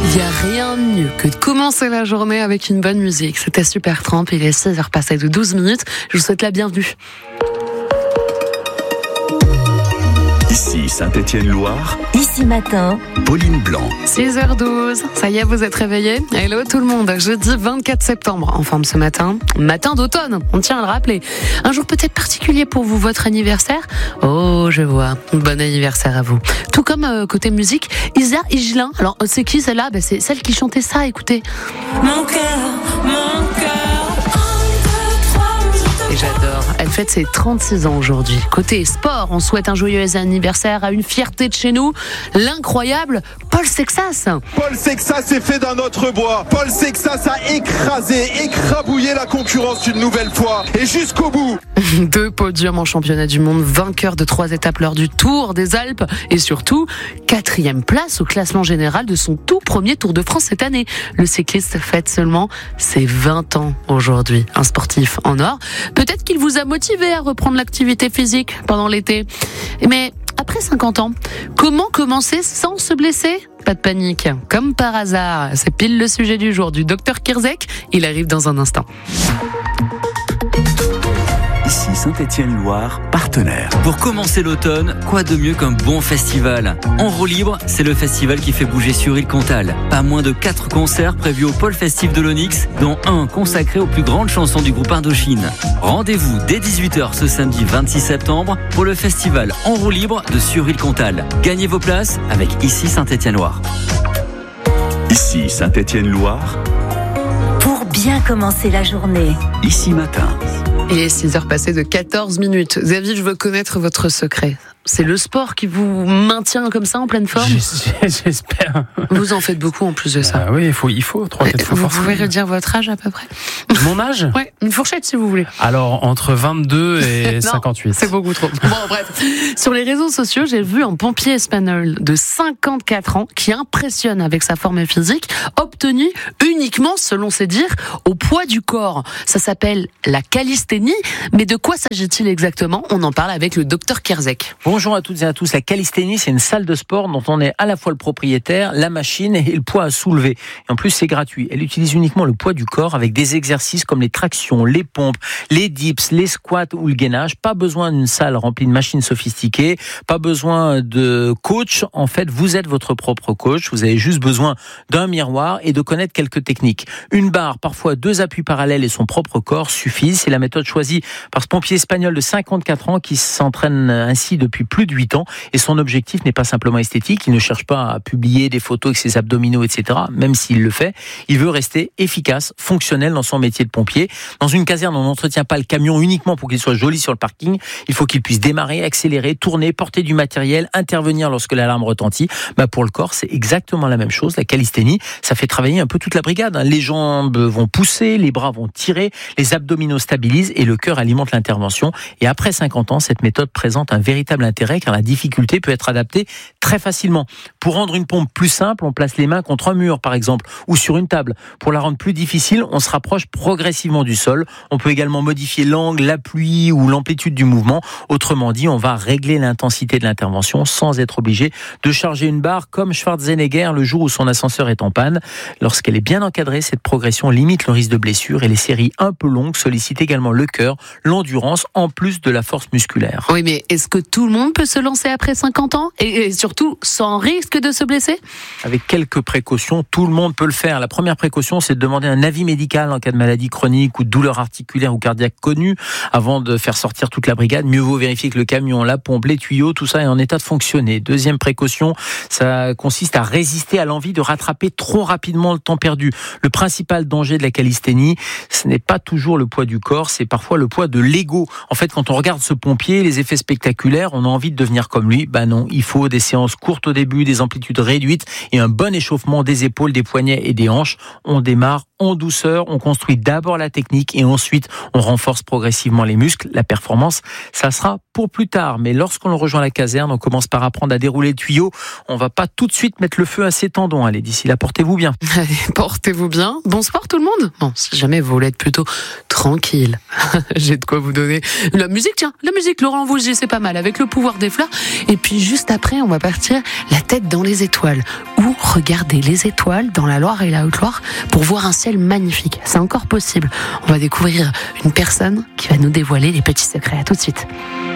Il n'y a rien de mieux que de commencer la journée avec une bonne musique. C'était Supertramp, il est 16h passé de 12 minutes. Je vous souhaite la bienvenue. Ici Saint-Étienne-Loire. Ici Matin. Pauline Blanc. 6h12, ça y est, vous êtes réveillés? Hello tout le monde, jeudi 24 septembre, en forme ce matin. Matin d'automne, on tient à le rappeler. Un jour peut-être particulier pour vous, votre anniversaire? Oh, je vois, bon anniversaire à vous. Tout comme côté musique, Isa Higelin. Alors c'est qui celle-là? C'est celle qui chantait ça, écoutez. Mon cœur. Et j'adore. Elle fête ses 36 ans aujourd'hui. Côté sport, on souhaite un joyeux anniversaire à une fierté de chez nous, l'incroyable Paul Sexas. Paul Sexas est fait d'un autre bois. Paul Sexas a écrabouillé la concurrence une nouvelle fois. Et jusqu'au bout. 2 podiums en championnat du monde, vainqueur de 3 étapes lors du Tour des Alpes et surtout 4e place au classement général de son tout premier Tour de France cette année. Le cycliste fête seulement ses 20 ans aujourd'hui. Un sportif en or. Peut-être qu'il vous a motivé à reprendre l'activité physique pendant l'été. Mais après 50 ans, comment commencer sans se blesser? Pas de panique. Comme par hasard, c'est pile le sujet du jour du Dr Kirzek. Il arrive dans un instant. Ici Saint-Étienne-Loire, partenaire. Pour commencer l'automne, quoi de mieux qu'un bon festival? En roue libre, c'est le festival qui fait bouger Sur-Île-Comtal. Pas moins de 4 concerts prévus au Pôle Festif de l'Onyx, dont un consacré aux plus grandes chansons du groupe Indochine. Rendez-vous dès 18h ce samedi 26 septembre pour le festival en roue libre de Sur-Île-Comtal. Gagnez vos places avec Ici Saint-Étienne-Loire. Ici Saint-Étienne-Loire. Pour bien commencer la journée. Ici Matin. Il est 6h passées de 14 minutes. Xavier, je veux connaître votre secret. C'est le sport qui vous maintient comme ça en pleine forme? J'espère. Vous en faites beaucoup en plus de ça. Oui, il faut 3-4 fois Vous par pouvez semaine. redire votre âge à peu près? Mon âge? Ouais, une fourchette si vous voulez. Alors, entre 22 et Non, 58. c'est beaucoup trop. Bon, bref. Sur les réseaux sociaux, j'ai vu un pompier espagnol de 54 ans qui impressionne avec sa forme physique, obtenue uniquement, selon ses dires, au poids du corps. Ça s'appelle la calisthénie. Mais de quoi s'agit-il exactement? On en parle avec le Dr Kirzek. Bonjour à toutes et à tous. La calisthénie, c'est une salle de sport dont on est à la fois le propriétaire, la machine et le poids à soulever. Et en plus, c'est gratuit. Elle utilise uniquement le poids du corps avec des exercices comme les tractions, les pompes, les dips, les squats ou le gainage. Pas besoin d'une salle remplie de machines sophistiquées. Pas besoin de coach. En fait, vous êtes votre propre coach. Vous avez juste besoin d'un miroir et de connaître quelques techniques. Une barre, parfois 2 appuis parallèles et son propre corps suffisent. C'est la méthode choisie par ce pompier espagnol de 54 ans qui s'entraîne ainsi depuis plus de 8 ans, et son objectif n'est pas simplement esthétique. Il ne cherche pas à publier des photos avec ses abdominaux, etc. Même s'il le fait, il veut rester efficace, fonctionnel dans son métier de pompier. Dans une caserne, on n'entretient pas le camion uniquement pour qu'il soit joli sur le parking. Il faut qu'il puisse démarrer, accélérer, tourner, porter du matériel, intervenir lorsque l'alarme retentit. Pour le corps, c'est exactement la même chose. La calisthénie, ça fait travailler un peu toute la brigade. Les jambes vont pousser, les bras vont tirer, les abdominaux stabilisent et le cœur alimente l'intervention. Et après 50 ans, cette méthode présente un véritable intérêt car la difficulté peut être adaptée très facilement. Pour rendre une pompe plus simple, on place les mains contre un mur par exemple ou sur une table. Pour la rendre plus difficile, on se rapproche progressivement du sol. On peut également modifier l'angle, l'appui ou l'amplitude du mouvement. Autrement dit, on va régler l'intensité de l'intervention sans être obligé de charger une barre comme Schwarzenegger le jour où son ascenseur est en panne. Lorsqu'elle est bien encadrée, cette progression limite le risque de blessure et les séries un peu longues sollicitent également le cœur, l'endurance en plus de la force musculaire. Oui, mais est-ce que tout le monde peut se lancer après 50 ans et surtout sans risque de se blesser? Avec quelques précautions, tout le monde peut le faire. La première précaution, c'est de demander un avis médical en cas de maladie chronique ou de douleur articulaire ou cardiaque connue avant de faire sortir toute la brigade. Mieux vaut vérifier que le camion, la pompe, les tuyaux, tout ça est en état de fonctionner. Deuxième précaution, ça consiste à résister à l'envie de rattraper trop rapidement le temps perdu. Le principal danger de la calisthénie, ce n'est pas toujours le poids du corps, c'est parfois le poids de l'ego. En fait, quand on regarde ce pompier, les effets spectaculaires, on a envie de devenir comme lui. Non, il faut des séances courtes au début, des amplitudes réduites et un bon échauffement des épaules, des poignets et des hanches. On démarre en douceur, on construit d'abord la technique et ensuite on renforce progressivement les muscles. La performance, ça sera pour plus tard, mais lorsqu'on rejoint la caserne, on commence par apprendre à dérouler le tuyau. On va pas tout de suite mettre le feu à ses tendons. Allez, d'ici là, portez-vous bien. Allez, portez-vous bien. Bon sport tout le monde. Bon, si jamais vous voulez être plutôt tranquille, j'ai de quoi vous donner. La musique, tiens, la musique, Laurent Vosgier, c'est pas mal, avec le pouvoir des fleurs. Et puis juste après, on va partir la tête dans les étoiles, ou regarder les étoiles dans la Loire et la Haute-Loire pour voir un ciel magnifique. C'est encore possible. On va découvrir une personne qui va nous dévoiler les petits secrets. À tout de suite.